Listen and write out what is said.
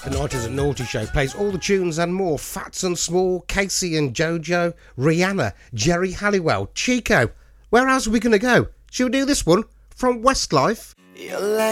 The 90s and Naughty Show plays all the tunes and more. Fats and Small, Casey and Jojo, Rihanna, Jerry Halliwell, Chico. Where else are we going to go? Should we do this one from Westlife? You're like